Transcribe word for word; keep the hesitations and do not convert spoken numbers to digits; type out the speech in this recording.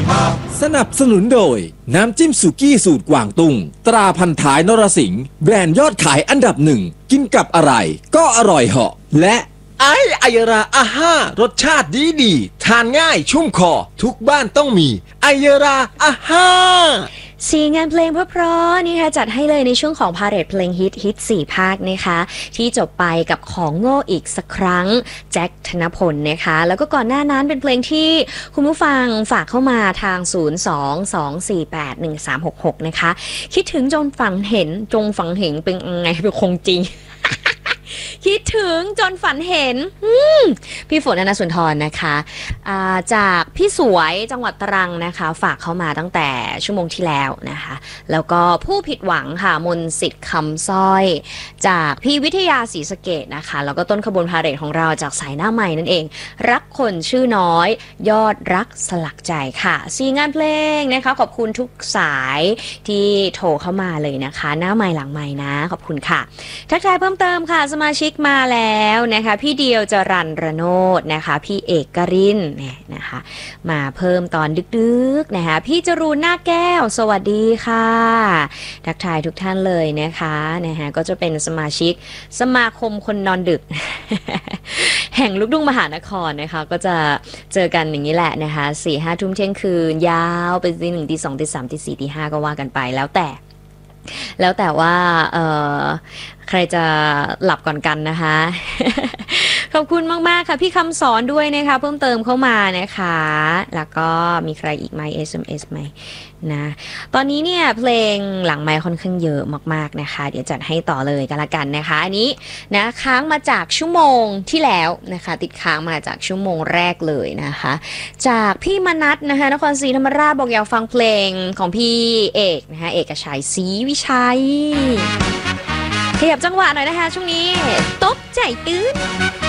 สนับสนุนโดยน้ำจิ้มสุกี้สูตรกวางตุ้งตราพันท้ายนรสิงห์แบรนด์ยอดขายอันดับหนึ่งกินกับอะไรก็อร่อยเหาะและไอไอยราอาห้ารสชาติดีดีทานง่ายชุ่มคอทุกบ้านต้องมีไอยราอาห้าสี่งานเพลงเพราะๆนี่ค่ะจัดให้เลยในช่วงของพาเหรดเพลงฮิตฮิตสี่ภาคนะคะที่จบไปกับของโง่อีกสักครั้งแจ็คธนพลนะคะแล้วก็ก่อนหน้านั้นเป็นเพลงที่คุณผู้ฟังฝากเข้ามาทาง ศูนย์ สอง สอง สี่ แปด หนึ่ง สาม หก หก นะคะคิดถึงจนฝันเห็นจงฝันเห็นเป็นไงเป็นคงจริง คิดถึงจนฝันเห็นพี่ฝนอนันต์สุนทรนะคะจากพี่สวยจังหวัดตรังนะคะฝากเข้ามาตั้งแต่ชั่วโมงที่แล้วนะคะแล้วก็ผู้ผิดหวังค่ะมนต์สิทธิ์คำสร้อยจากพี่วิทยาศรีสะเกษนะคะแล้วก็ต้นขบวนพาเหรดของเราจากสายหน้าใหม่นั่นเองรักคนชื่อน้อยยอดรักสลักใจค่ะสี่งานเพลงนะคะขอบคุณทุกสายที่โทรเข้ามาเลยนะคะหน้าใหม่หลังใหม่นะขอบคุณค่ะทักทายเพิ่มเติมค่ะสมาชิกมาแล้วนะคะพี่เดียวจรัญระโนดนะคะพี่เอกกรินเนี่ยนะคะมาเพิ่มตอนดึกๆนะคะพี่จรูนหน้าแก้วสวัสดีค่ะทักทายทุกท่านเลยนะคะนะคะก็จะเป็นสมาชิกสมาคมคนนอนดึก แห่งลูกทุ่งมหานครนะคะก็จะเจอกันอย่างนี้แหละนะคะสี่ห้าทุ่มเที่ยงคืนยาวไปตีหนึ่งตีสองตีสามตีสี่ตีห้าก็ว่ากันไปแล้วแต่แล้วแต่ว่าเอ่อใครจะหลับก่อนกันนะคะ ขอบคุณมากๆค่ะพี่คำสอนด้วยนะคะเพิ่มเติมเข้ามานะคะแล้วก็มีใครอีกไหม เอส เอ็ม เอส ไหมนะตอนนี้เนี่ยเพลงหลังไมค์ค่อนข้างเยอะมากๆนะคะเดี๋ยวจัดให้ต่อเลยกันละกันนะคะอันนี้นะค้างมาจากชั่วโมงที่แล้วนะคะติดค้างมาจากชั่วโมงแรกเลยนะคะจากพี่มนัสนะคะนครศรีธรรมราชบอกอยากฟังเพลงของพี่เอกนะคะเอกชัยศรีวิชัยขยับจังหวะหน่อยนะคะช่วงนี้ตบใจตื้น